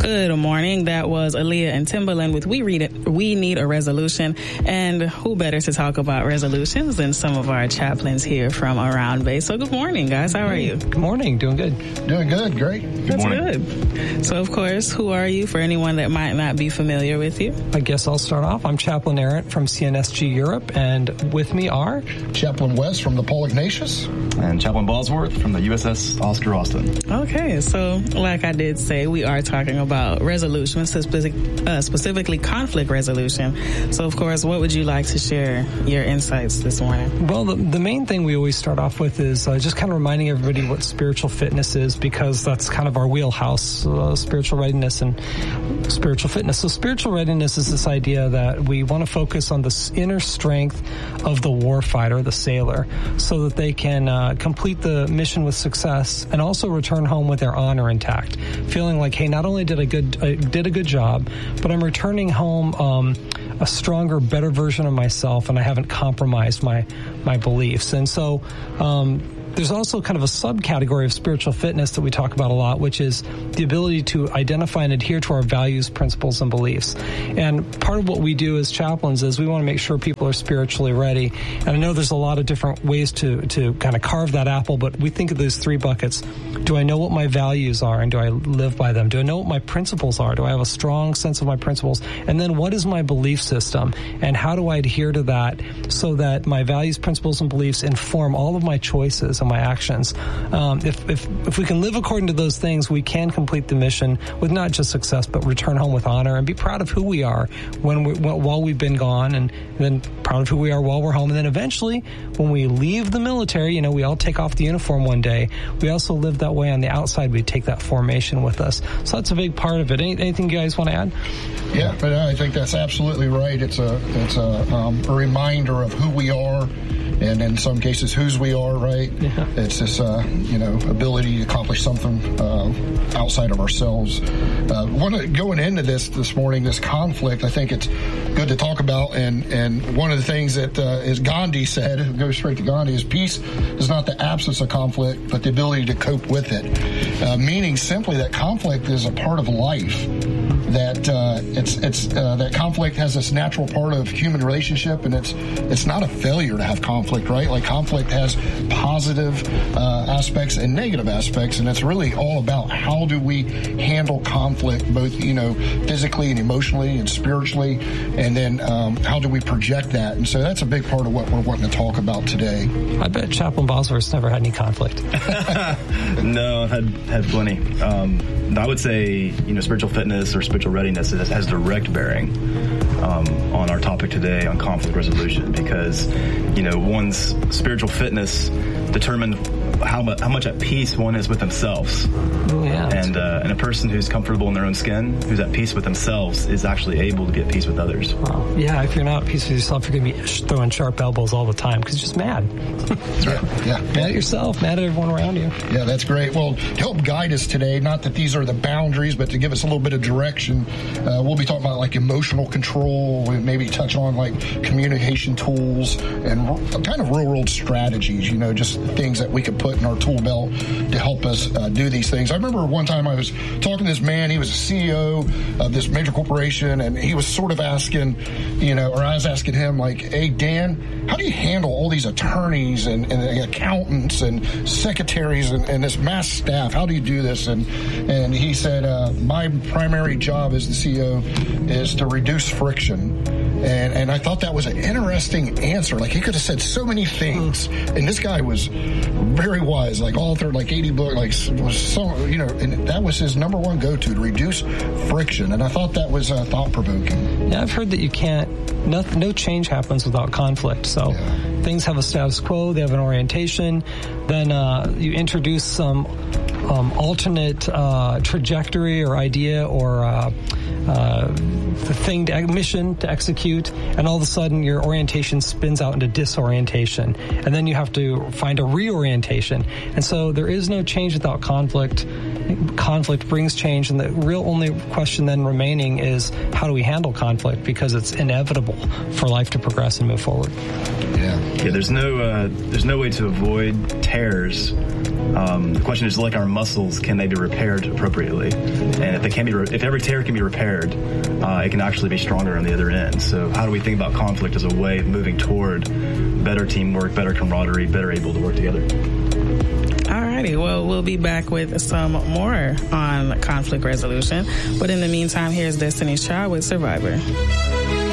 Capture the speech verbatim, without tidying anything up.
Good morning. That was Aaliyah and Timbaland with We Read It. We Need a Resolution. And who better to talk about resolutions than some of our chaplains here from around Bay. So good morning, guys. How are you? Good morning. Doing good. Doing good. Great. Good That's morning. Good. So, of course, who are you for anyone that might not be familiar with you? I guess I'll start off. I'm Chaplain Errant from C N S G Europe, and with me are Chaplain West from the Paul Ignatius and Chaplain Bosworth from the U S S Oscar Austin. Okay, so like I did say, we are talking about resolution, specific, uh, specifically conflict resolution. So, of course, what would you like to share your insights this morning? Well, the, the main thing we always start off with is uh, just kind of reminding everybody what spiritual fitness is, because that's kind of our wheelhouse, uh, spiritual readiness and spiritual fitness. So spiritual readiness is this idea that we want to focus on the inner strength of the warfighter, the sailor, so that they can uh, complete the mission with success and also return home with their honor intact, feeling like, hey, not only did I good I did a good job, but I'm returning home um, a stronger, better version of myself, and I haven't compromised my my beliefs. And so um, there's also kind of a subcategory of spiritual fitness that we talk about a lot, which is the ability to identify and adhere to our values, principles, and beliefs. And part of what we do as chaplains is we want to make sure people are spiritually ready. And I know there's a lot of different ways to, to kind of carve that apple, but we think of those three buckets. Do I know what my values are, and do I live by them? Do I know what my principles are? Do I have a strong sense of my principles? And then what is my belief system, and how do I adhere to that so that my values, principles, and beliefs inform all of my choices and my actions? Um, if, if if we can live according to those things, we can complete the mission with not just success, but return home with honor and be proud of who we are when we, while we've been gone, and then proud of who we are while we're home. And then eventually, when we leave the military, you know, we all take off the uniform one day. We also live that way on the outside. We take that formation with us. So that's a big part of it. Any, anything you guys want to add? Yeah, but I think that's absolutely right. It's a it's a, um, a reminder of who we are, and in some cases, whose we are, right? Yeah. It's this, uh, you know, ability to accomplish something uh, outside of ourselves. Uh, one, going into this this morning, this conflict, I think it's good to talk about. And, and one of the things that, uh, as Gandhi said, go straight to Gandhi, is peace is not the absence of conflict, but the ability to cope with it. Uh, meaning simply that conflict is a part of life. That uh, it's it's uh, that conflict has this natural part of human relationship, and it's it's not a failure to have conflict, right? Like conflict has positive uh, aspects and negative aspects, and it's really all about how do we handle conflict, both you know physically and emotionally and spiritually, and then um, how do we project that? And so that's a big part of what we're wanting to talk about today. I bet Chaplain Bosworth's never had any conflict. No, I've had had plenty. Um, I would say you know spiritual fitness or spiritual readiness has direct bearing um, on our topic today on conflict resolution, because you know one's spiritual fitness determines how much how much at peace one is with themselves. Oh, yeah. And uh, and a person who's comfortable in their own skin, who's at peace with themselves, is actually able to get peace with others. Wow. Yeah, if you're not at peace with yourself, you're going to be throwing sharp elbows all the time because you're just mad. That's right. Yeah. Mad at yourself, mad at everyone around you. Yeah, that's great. Well, to help guide us today, not that these are the boundaries, but to give us a little bit of direction, uh, we'll be talking about like emotional control, we'll maybe touch on like communication tools and kind of real world strategies, you know, just things that we could put in our tool belt to help us uh, do these things. I remember one time I was talking to this man. He was a C E O of this major corporation, and he was sort of asking, you know, or I was asking him like, hey, Dan, how do you handle all these attorneys and, and accountants and secretaries and, and this mass staff? How do you do this? And and he said, uh, my primary job as the C E O is to reduce friction. And and I thought that was an interesting answer. Like, he could have said so many things. And this guy was very wise, like authored like eighty books, like was so, you know, and that was his number one go-to, to reduce friction. And I thought that was uh, thought-provoking. Yeah, I've heard that you can't, no, no change happens without conflict. So yeah. Things have a status quo, they have an orientation. Then uh, you introduce some um, alternate uh, trajectory or idea or uh, uh, the thing, to, mission to execute, and all of a sudden your orientation spins out into disorientation, and then you have to find a reorientation. And so there is no change without conflict. Conflict brings change, and the real only question then remaining is how do we handle conflict, because it's inevitable for life to progress and move forward. Yeah, yeah. There's no uh, there's no way to avoid tears Um, the question is, like our muscles, can they be repaired appropriately? And if they can be, re- if every tear can be repaired, uh, it can actually be stronger on the other end. So how do we think about conflict as a way of moving toward better teamwork, better camaraderie, better able to work together? Alrighty, well, we'll be back with some more on conflict resolution. But in the meantime, here's Destiny's Child with Survivor.